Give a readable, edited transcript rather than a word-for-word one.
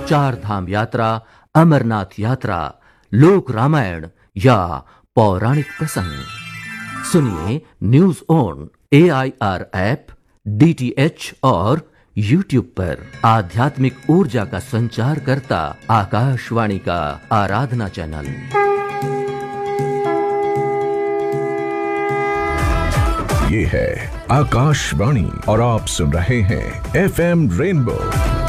चार धाम यात्रा, अमरनाथ यात्रा, लोक रामायण या पौराणिक प्रसंग सुनिए news on AIR app, DTH और YouTube पर। आध्यात्मिक ऊर्जा का संचार करता आकाशवाणी का आराधना चैनल। ये है आकाशवाणी और आप सुन रहे हैं FM रेनबो